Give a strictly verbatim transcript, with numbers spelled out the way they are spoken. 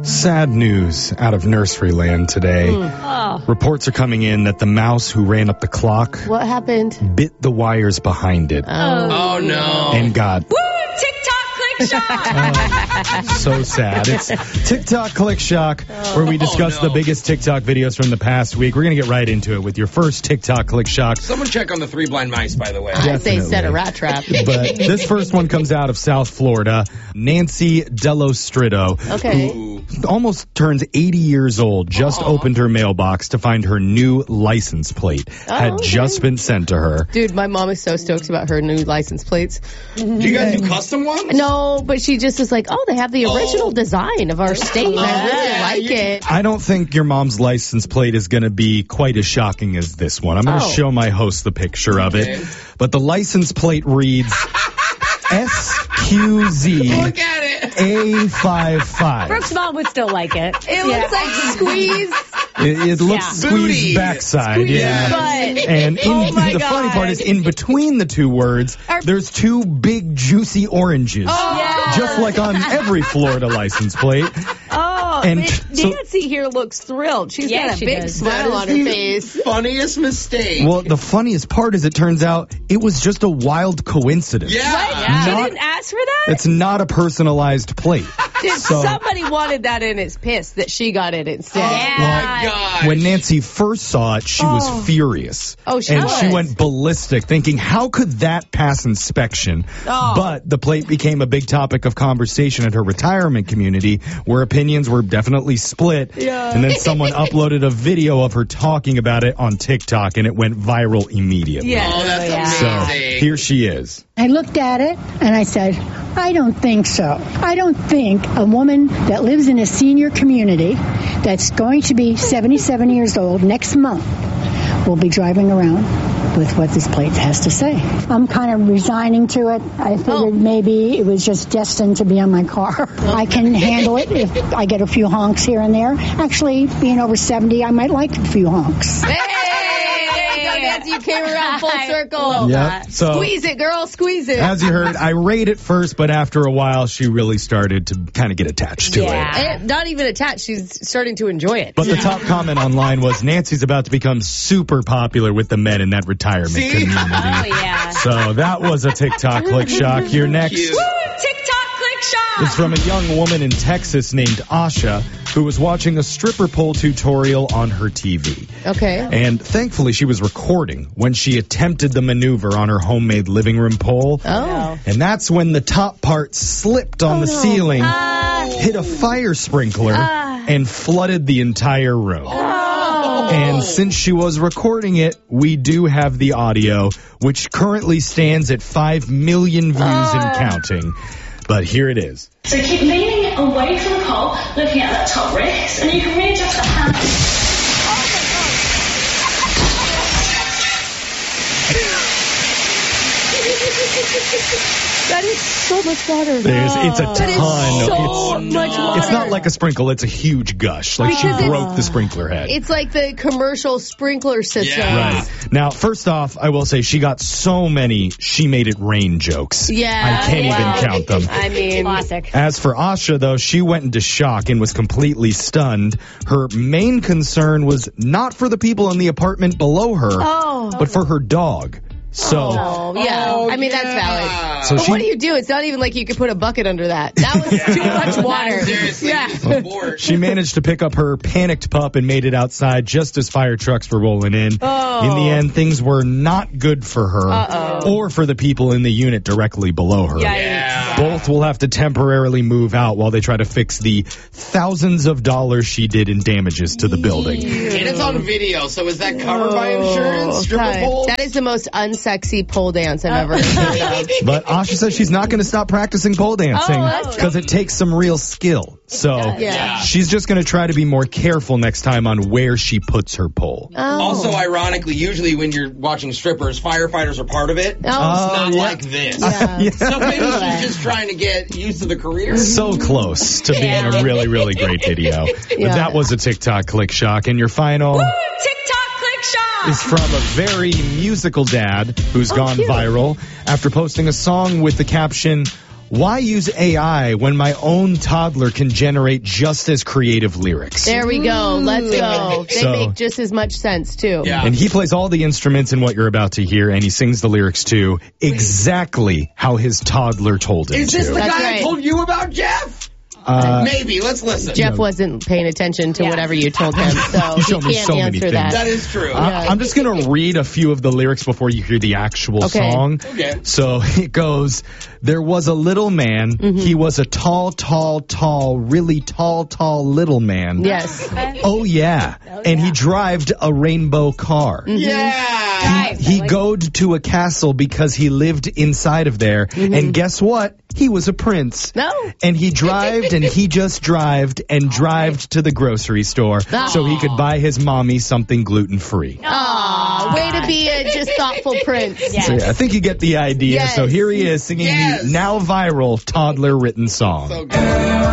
Sad news out of nursery land today. Mm. Oh. Reports are coming in that the mouse who ran up the clock What happened? bit the wires behind it Oh, Oh, no. and got Woo! TikTok click shot. so sad. It's TikTok Click Shock, where we discuss Oh, no. the biggest TikTok videos from the past week. We're going to get right into it with your first TikTok Click Shock. Someone check on the three blind mice, by the way. I say Definitely. set a rat trap. But this first one comes out of South Florida. Nancy Dellostrito, Okay. Ooh. almost turns eighty years old, just Aw. opened her mailbox to find her new license plate had okay. just been sent to her. Dude, my mom is so stoked about her new license plates. Do you guys do custom ones? No, but she just was like, oh, they have the original Oh. design of our state. And I really Yeah, like you- it. I don't think your mom's license plate is going to be quite as shocking as this one. I'm going to Oh. show my host the picture of Okay. it. But the license plate reads S Q Z Look at it. A fifty-five. Brooke's mom would still like it. It looks like squeeze. It, it looks Yeah. squeezed Booty. backside, Squeeze yeah. butt. And in, Oh my the funny God. part is, in between the two words, Are- there's two big juicy oranges, Yeah. just like on every Florida license plate. Oh, And and so- Nancy here looks thrilled. She's Yeah, got a she big does. smile That on is her the face. Funniest mistake. Well, the funniest part is, it turns out it was just a wild coincidence. yeah. What? She Not- didn't ask for that? It's not a personalized plate. Dude, So- somebody wanted that and is pissed that she got it instead. Oh, my gosh. When Nancy first saw it, she Oh. was furious. Oh, she and was. she went ballistic, thinking, how could that pass inspection? Oh. But the plate became a big topic of conversation at her retirement community, where opinions were definitely split. Yeah. And then someone uploaded a video of her talking about it on TikTok, and it went viral immediately. Yeah. Oh, that's Yeah. So amazing. here she is. I looked at it and I said, I don't think so. I don't think a woman that lives in a senior community that's going to be seventy-seven years old next month will be driving around with what this plate has to say. I'm kind of resigning to it. I figured Oh. maybe it was just destined to be on my car. I can handle it if I get a few honks here and there. Actually, being over seventy, I might like a few honks. Hey, there you go, Nancy. You came around full I circle. love Yep. So Squeeze it, girl. Squeeze it. as you heard, irate at first, but after a while, she really started to kind of get attached to it. Yeah. And not even attached. She's starting to enjoy it. But the top comment online was, Nancy's about to become super popular with the men in that retirement See? community. Oh, yeah. So that was a TikTok Click Shock. Here next Cute. Woo! TikTok click shot. is from a young woman in Texas named Asha, who was watching a stripper pole tutorial on her T V. Okay. And thankfully, she was recording when she attempted the maneuver on her homemade living room pole. Oh. And that's when the top part slipped on the no. ceiling, Ah. hit a fire sprinkler, Ah. and flooded the entire room. Oh. And since she was recording it, we do have the audio, which currently stands at five million views and counting. But here it is. So keep leaning away from the pole, looking at that top wrist, and you can readjust the hand. That is so much water. There's, it's a ton. That is so it's, much water. it's not like a sprinkle, it's a huge gush. Like Because she it's- broke the sprinkler head. It's like the commercial sprinkler system. Yeah. Right. Now, first off, I will say she got so many she made it rain jokes. Yeah. I can't yeah. even count them. I mean, Classic. As for Asha, though, she went into shock and was completely stunned. Her main concern was not for the people in the apartment below her, Oh. but for her dog. So, Oh, yeah. Oh, I mean, that's yeah. valid. So but she- what do you do? It's not even like you could put a bucket under that. That was too much water. Seriously, Yeah. just abort. she managed to pick up her panicked pup and made it outside just as fire trucks were rolling in. Oh. In the end, things were not good for her Uh-oh. or for the people in the unit directly below her. Yeah. Both will have to temporarily move out while they try to fix the thousands of dollars she did in damages to the building. And it's on video, so is that covered by insurance? Stripper God. pole? That is the most unsexy pole dance I've ever heard of. But Asha says she's not going to stop practicing pole dancing Oh, that's because it takes some real skill. So Yeah. she's just going to try to be more careful next time on where she puts her pole. Oh. Also, ironically, usually when you're watching strippers, firefighters are part of it. Oh. It's not yeah. like this. Yeah. Yeah. So maybe she's just trying to get used to the career. So close to being a really, really great video. But Yeah. that was a TikTok Click Shock. And your final Woo! TikTok click shot. is from a very musical dad who's Oh, gone cute. viral after posting a song with the caption, Why use A I when my own toddler can generate just as creative lyrics? There we go. Let's go. They So- make just as much sense, too. Yeah. And he plays all the instruments in what you're about to hear, and he sings the lyrics too, exactly how his toddler told him Is this to. the That's guy I right. told you about, Jeff? Uh, Maybe. Let's listen. Jeff wasn't paying attention to Yeah. whatever you told him, so You he told me can't so many answer things. that. That is true. I- I'm just going to read a few of the lyrics before you hear the actual Okay. song. Okay. So it goes, there was a little man. Mm-hmm. He was a tall, tall, tall, really tall, tall little man. Yes. Oh, yeah. And he drived a rainbow car. Mm-hmm. Yeah. He goed to a castle because he lived inside of there. And guess what? He was a prince. No. And he drived and he just drived and drived to the grocery store so he could buy his mommy something gluten-free. Aw, way to be a just thoughtful prince. Yes. So yeah, I think you get the idea. Yes. So here he is singing Yes. the now viral toddler written song. So good.